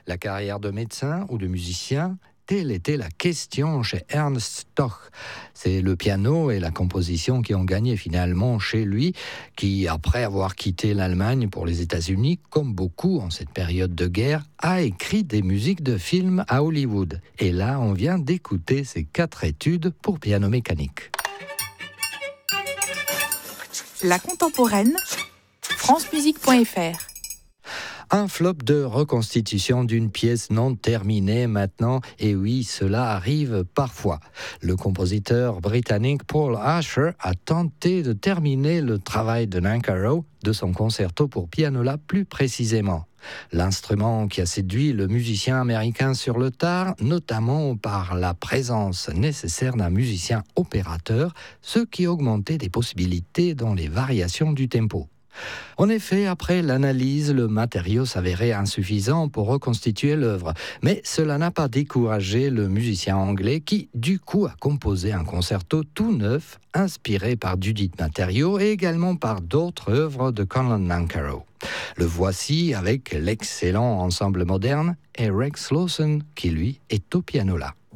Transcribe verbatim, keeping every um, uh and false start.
La carrière de médecin ou de musicien? Telle était la question chez Ernst Stoch. C'est le piano et la composition qui ont gagné finalement chez lui, qui, après avoir quitté l'Allemagne pour les États-Unis, comme beaucoup en cette période de guerre, a écrit des musiques de films à Hollywood. Et là, on vient d'écouter ses quatre études pour piano mécanique. La contemporaine, france musique point f r. Un flop de reconstitution d'une pièce non terminée maintenant, et oui, cela arrive parfois. Le compositeur britannique Paul Asher a tenté de terminer le travail de Nancarrow, de son concerto pour pianola plus précisément. L'instrument qui a séduit le musicien américain sur le tard, notamment par la présence nécessaire d'un musicien opérateur, ce qui augmentait des possibilités dans les variations du tempo. En effet, après l'analyse, le matériau s'avérait insuffisant pour reconstituer l'œuvre. Mais cela n'a pas découragé le musicien anglais qui, du coup, a composé un concerto tout neuf, inspiré par dudit matériau et également par d'autres œuvres de Conlon Nancarrow. Le voici avec l'excellent ensemble moderne et Rex Lawson qui, lui, est au piano là.